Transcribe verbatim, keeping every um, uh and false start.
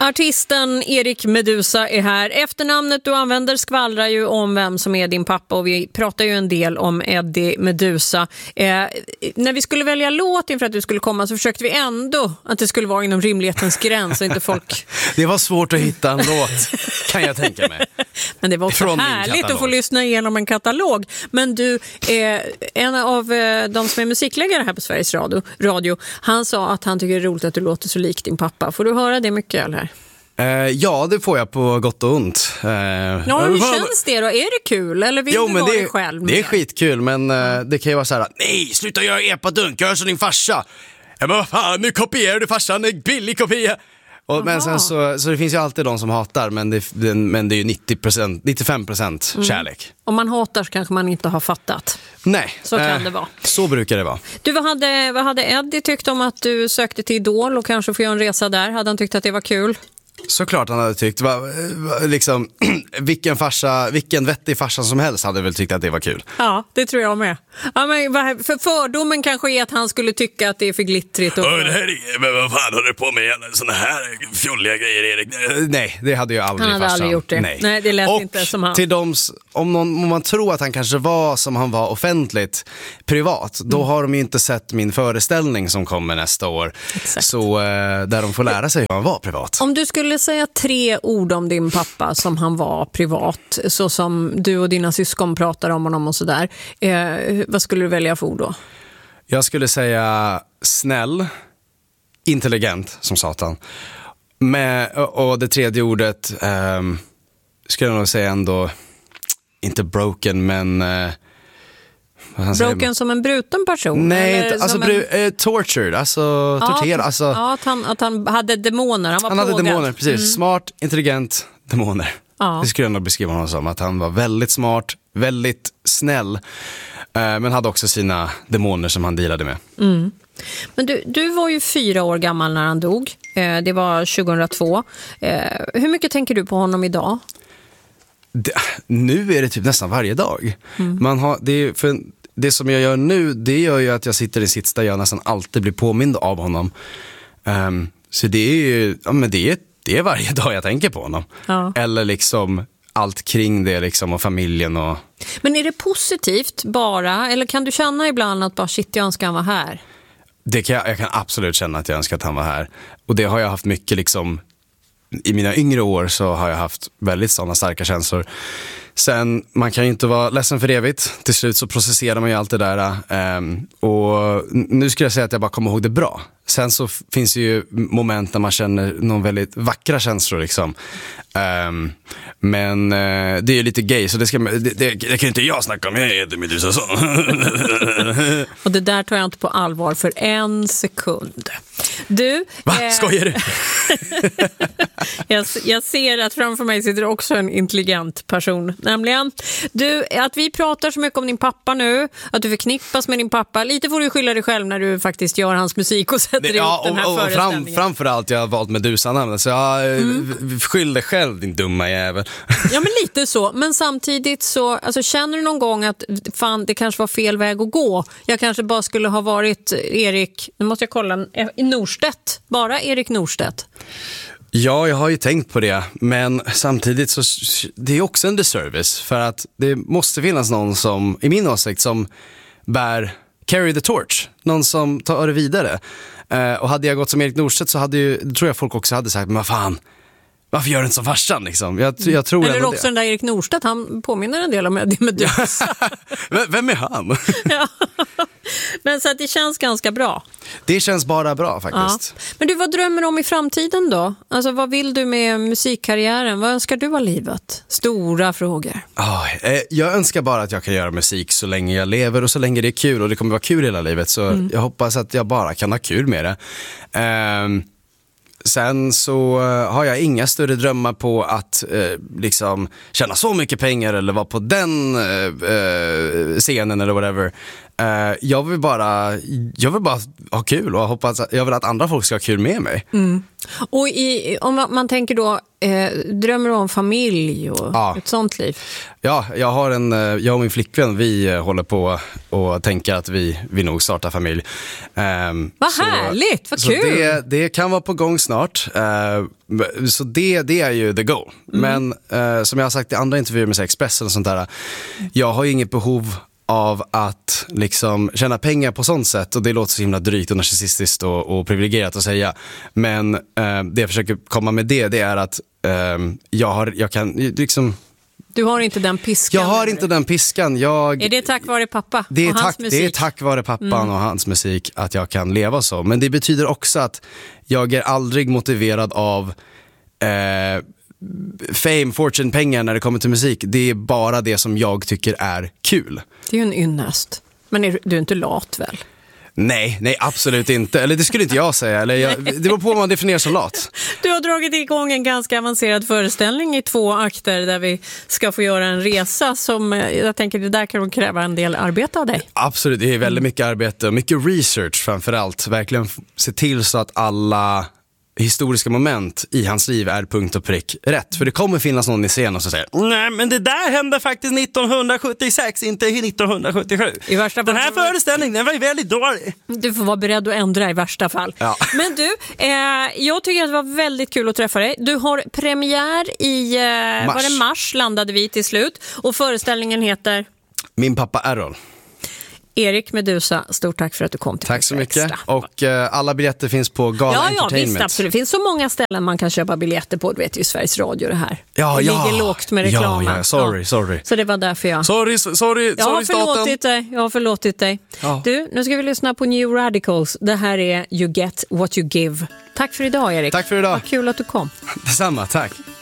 Artisten Erik Meduza är här. Efternamnet du använder skvallrar ju om vem som är din pappa, och vi pratar ju en del om Eddie Meduza. Eh, när vi skulle välja låt inför att du skulle komma så försökte vi ändå att det skulle vara inom rimlighetens gräns och inte folk... Det var svårt att hitta en låt, kan jag tänka mig. Men det var också Från härligt att få lyssna igenom en katalog. Men du, eh, en av eh, de som är musikläggare här på Sveriges Radio, radio, han sa att han tycker det är roligt att du låter så lik din pappa. Får du höra det mycket eller? Eh, ja, det får jag på gott och ont. Eh, ja, hur var... känns det då? Är det kul? Eller vill jo, du men vara det, dig själv? Det är skitkul, men eh, det kan ju vara så här: nej, sluta göra epadunk, gör som din farsa. Ja, men vad fan, nu kopierar du farsan, en billig kopia. Och, men sen så, så det finns ju alltid de som hatar, men det, det, men det är ju nittio procent, nittiofem procent mm. kärlek. Om man hatar så kanske man inte har fattat. Nej, så kan eh, det vara. Så brukar det vara. Du, vad hade, vad hade Eddie tyckt om att du sökte till Idol och kanske få göra en resa där? Hade han tyckt att det var kul? Såklart han hade tyckt. Va, va, liksom, vilken, farsa, vilken vettig farsa som helst hade väl tyckt att det var kul. Ja, det tror jag med. Ja, men för fördomen kanske är att han skulle tycka att det är för glittrigt. Och... Oh, det här är, men vad fan håller du på med såna här fjolliga grejer, Erik? Nej, det hade jag aldrig. Han hade farsan. aldrig gjort det. Nej, Nej det lät och inte som han. Till dem, om, någon, om man tror att han kanske var som han var offentligt privat, då mm. har de ju inte sett min föreställning som kommer nästa år. Exakt. Så där de får lära sig hur han var privat. Om du skulle säga tre ord om din pappa som han var privat, så som du och dina syskon pratar om honom och sådär, eh, vad skulle du välja för ord då? Jag skulle säga snäll, intelligent som satan. Med, och det tredje ordet eh, skulle jag nog säga ändå, inte broken, men eh, broken som en bruten person? Nej, alltså bru- en... eh, tortured, alltså ja, torterad. Alltså, ja, att han, att han hade demoner, han var Han plågad. hade demoner, precis. Mm. Smart, intelligent, demoner. Ja. Det skulle jag nog beskriva honom som, att han var väldigt smart, väldigt snäll, eh, men hade också sina demoner som han delade med. Mm. Men du, du var ju fyra år gammal när han dog. Eh, det var tjugohundratvå. Eh, hur mycket tänker du på honom idag? Det, nu är det typ nästan varje dag. Mm. Man har, det, är, för det som jag gör nu, det gör ju att jag sitter i sits där jag nästan alltid blir påmind av honom. Um, så det är ju, ja, men det är, det är varje dag jag tänker på honom. Ja. Eller liksom allt kring det liksom, och familjen. Och... Men är det positivt bara, eller kan du känna ibland att bara shit, jag önskar han var här? Det kan jag, jag kan absolut känna att jag önskar att han var här. Och det har jag haft mycket liksom, i mina yngre år så har jag haft väldigt sådana starka känslor. Sen, man kan ju inte vara ledsen för evigt. Till slut så processerar man ju allt det där. Um, och nu skulle jag säga att jag bara kommer ihåg det bra. Sen så f- finns ju moment där man känner någon väldigt vackra känslor liksom. Um, men uh, det är ju lite gay, så det, ska, det, det, det kan ju inte jag snacka om. Jag är Eddie Meduza så. Och det där tar jag inte på allvar för en sekund. Du, Va? Eh... Skojar du? jag, jag ser att framför mig sitter också en intelligent person. Nämligen, du, att vi pratar så mycket om din pappa nu, att du förknippas med din pappa. Lite får du skylla dig själv när du faktiskt gör hans musik och sätter det, ja, ihop den här och, och föreställningen. Fram, framförallt jag har valt Meduza-namnet, så jag mm. skyll dig själv, din dumma jävel. Ja, men lite så. Men samtidigt så, alltså, känner du någon gång att fan, det kanske var fel väg att gå? Jag kanske bara skulle ha varit Erik, nu måste jag kolla, i Norstedt. Bara Erik Norstedt. Ja, jag har ju tänkt på det, men samtidigt så det är också en disservice, för att det måste finnas någon som, i min åsikt, som bär carry the torch, någon som tar det vidare. Uh, och hade jag gått som Erik Norstedt så hade ju, tror jag folk också hade sagt, men vad fan, varför gör du inte som farsan liksom? Jag, jag tror Eller också det. Den där Erik Norstedt, han påminner en del om Eddie Meduza. Vem är han? Ja. Men så att det känns ganska bra. Det känns bara bra faktiskt. Ja. Men du, vad drömmer du om i framtiden då? Alltså, vad vill du med musikkarriären? Vad önskar du av livet? Stora frågor. Oh, eh, jag önskar bara att jag kan göra musik så länge jag lever och så länge det är kul, och det kommer vara kul hela livet. Så mm. jag hoppas att jag bara kan ha kul med det. Um, Sen så har jag inga större drömmar på att eh, liksom tjäna så mycket pengar eller vara på den eh, scenen eller whatever. Uh, jag vill bara jag vill bara ha kul och hoppas att, jag vill att andra folk ska ha kul med mig. Mm. Och i, om man, man tänker då, eh, drömmer du om familj och ja. ett sånt liv? Ja, jag har en, jag och min flickvän, vi eh, håller på och tänker att vi, vi nog startar familj. Um, vad så, härligt, vad så kul! Det, det kan vara på gång snart. Uh, så det, det är ju the goal. Mm. Men uh, som jag har sagt i andra intervjuer med Expressen och sånt där, jag har ju inget behov av att liksom tjäna pengar på sånt sätt, och det låter så himla drygt och narcissistiskt och, och privilegierat att säga, men eh, det jag försöker komma med det, det är att eh, jag har, jag kan liksom... Du har inte den piskan? Jag har inte den piskan. Jag, är det tack vare pappa det är och hans tack, musik? Det är tack vare pappan mm. och hans musik att jag kan leva så, men det betyder också att jag är aldrig motiverad av eh, fame, fortune, pengar när det kommer till musik. Det är bara det som jag tycker är kul. Det är ju en ynnest. Men är, du är inte lat väl? Nej, nej absolut inte. Eller det skulle inte jag säga. Eller jag, det beror på vad man definierar som lat. Du har dragit igång en ganska avancerad föreställning i två akter där vi ska få göra en resa som jag tänker det där kan kräva en del arbete av dig. Absolut, det är väldigt mycket arbete och mycket research framförallt. Verkligen se till så att alla historiska moment i hans liv är punkt och prick rätt. För det kommer finnas någon i scenen som säger nej, men det där hände faktiskt nittonhundrasjuttiosex, inte nittonhundrasjuttiosju. I värsta fall, den här föreställningen den var ju väldigt dålig. Du får vara beredd att ändra i värsta fall. Ja. Men du, eh, jag tycker att det var väldigt kul att träffa dig. Du har premiär i eh, mars. Var det mars landade vi till slut. Och föreställningen heter Min pappa Errol. Erik Meduza, stort tack för att du kom till Tack så mycket. Extra. Och uh, alla biljetter finns på Gala ja, Entertainment. Ja, visst, absolut. Det finns så många ställen man kan köpa biljetter på. Du vet ju Sveriges Radio det här. Ja, det ja. ligger lågt med reklamen. Ja, ja, sorry, ja. sorry. Så det var därför jag... Sorry, sorry, jag har sorry staten. förlåtit dig. Jag har förlåtit dig. Ja. Du, nu ska vi lyssna på New Radicals. Det här är You Get What You Give. Tack för idag, Erik. Tack för idag. Vad kul att du kom. Detsamma, tack.